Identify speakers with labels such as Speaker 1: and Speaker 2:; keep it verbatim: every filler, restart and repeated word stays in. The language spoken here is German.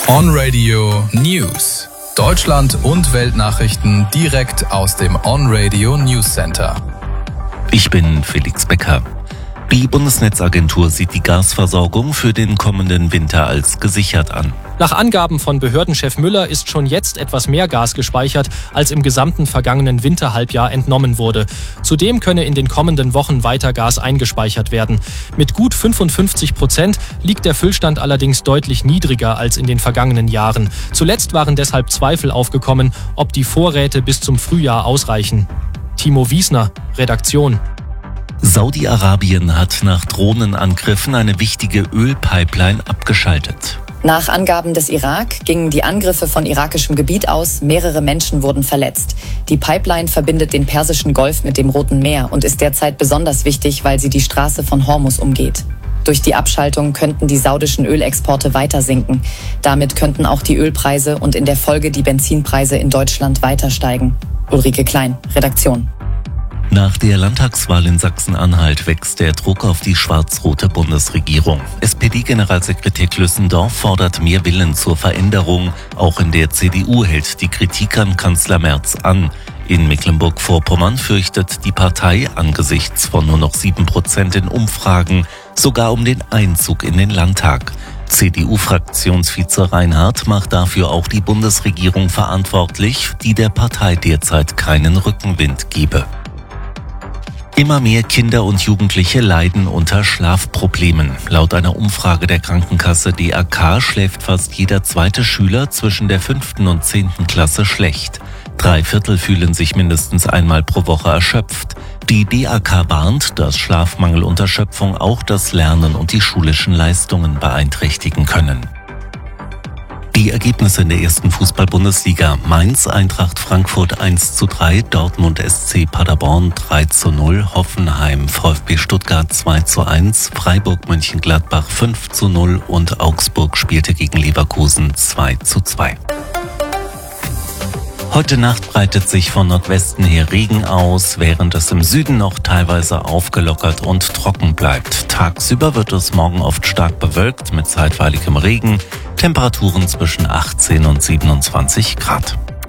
Speaker 1: On-Radio News. Deutschland und Weltnachrichten direkt aus dem On-Radio News Center.
Speaker 2: Ich bin Felix Becker. Die Bundesnetzagentur sieht die Gasversorgung für den kommenden Winter als gesichert an.
Speaker 3: Nach Angaben von Behördenchef Müller ist schon jetzt etwas mehr Gas gespeichert, als im gesamten vergangenen Winterhalbjahr entnommen wurde. Zudem könne in den kommenden Wochen weiter Gas eingespeichert werden. Mit gut fünfundfünfzig Prozent liegt der Füllstand allerdings deutlich niedriger als in den vergangenen Jahren. Zuletzt waren deshalb Zweifel aufgekommen, ob die Vorräte bis zum Frühjahr ausreichen. Timo Wiesner, Redaktion.
Speaker 2: Saudi-Arabien hat nach Drohnenangriffen eine wichtige Ölpipeline abgeschaltet.
Speaker 4: Nach Angaben des Irak gingen die Angriffe von irakischem Gebiet aus, mehrere Menschen wurden verletzt. Die Pipeline verbindet den Persischen Golf mit dem Roten Meer und ist derzeit besonders wichtig, weil sie die Straße von Hormuz umgeht. Durch die Abschaltung könnten die saudischen Ölexporte weiter sinken. Damit könnten auch die Ölpreise und in der Folge die Benzinpreise in Deutschland weiter steigen. Ulrike Klein, Redaktion.
Speaker 2: Nach der Landtagswahl in Sachsen-Anhalt wächst der Druck auf die schwarz-rote Bundesregierung. S P D-Generalsekretär Klüssendorf fordert mehr Willen zur Veränderung. Auch in der C D U hält die Kritik an Kanzler Merz an. In Mecklenburg-Vorpommern fürchtet die Partei angesichts von nur noch sieben Prozent in Umfragen sogar um den Einzug in den Landtag. C D U-Fraktionsvize Reinhardt macht dafür auch die Bundesregierung verantwortlich, die der Partei derzeit keinen Rückenwind gebe. Immer mehr Kinder und Jugendliche leiden unter Schlafproblemen. Laut einer Umfrage der Krankenkasse D A K schläft fast jeder zweite Schüler zwischen der fünften und zehnten Klasse schlecht. Drei Viertel fühlen sich mindestens einmal pro Woche erschöpft. Die D A K warnt, dass Schlafmangel und Erschöpfung auch das Lernen und die schulischen Leistungen beeinträchtigen können. Die Ergebnisse in der ersten Fußball-Bundesliga: Mainz, Eintracht Frankfurt eins zu drei, Dortmund S C Paderborn drei zu null, Hoffenheim, VfB Stuttgart zwei zu eins, Freiburg Mönchengladbach fünf zu null und Augsburg spielte gegen Leverkusen zwei zu zwei. Heute Nacht breitet sich von Nordwesten her Regen aus, während es im Süden noch teilweise aufgelockert und trocken bleibt. Tagsüber wird es morgen oft stark bewölkt mit zeitweiligem Regen, Temperaturen zwischen achtzehn und siebenundzwanzig Grad.